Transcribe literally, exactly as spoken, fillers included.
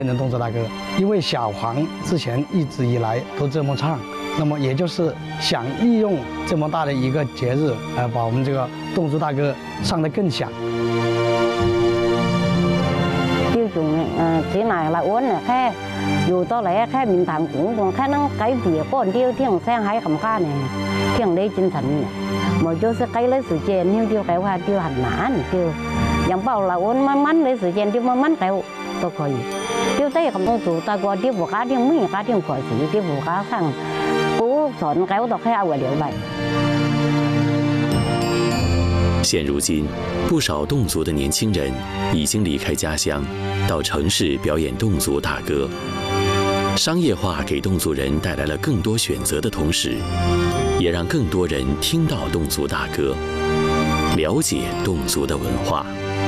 人侗族大歌，因为小黄之前一直以来都这么唱，那么也就是想利用这么大的一个节日，呃，把我们这个侗族大歌唱得更响。 tiêu dùng thế này là uống là khe dù to lẽ khe mình làm cũng còn khe nó cái việc con tiêu thiêng sang hay cầm ca này thiêng đây chân thành mà cho sẽ cái lấy sự chèn nhưng tiêu cái hoa tiêu hành nã tiêu chẳng bảo là uống mắn mắn lấy sự chèn tiêu mắn mắn cái tôi coi tiêu tây cầm tông chủ ta qua tiêu bộ cá tiêu mấy cá tiêu khỏi sự tiêu bộ cá sang cố chọn cái tôi khe ở điều vậy。 现如今，不少侗族的年轻人已经离开家乡，到城市表演侗族大歌。商业化给侗族人带来了更多选择的同时，也让更多人听到侗族大歌，了解侗族的文化。